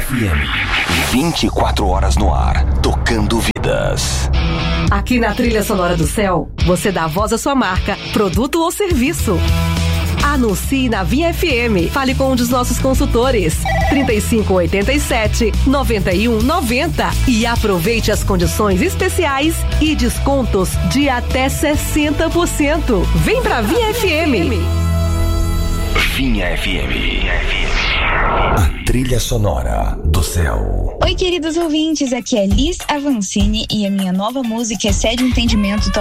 FM. 24 horas no ar, tocando vidas. Aqui na Trilha Sonora do Céu, você dá voz à sua marca, produto ou serviço. Anuncie na Vinha FM. Fale com um dos nossos consultores. 3587-9190 e aproveite as condições especiais e descontos de até 60%. Vem pra Vinha FM. Vinha FM. A trilha sonora do céu. Oi, queridos ouvintes, aqui é Liz Avancini e a minha nova música é Cede Entendimento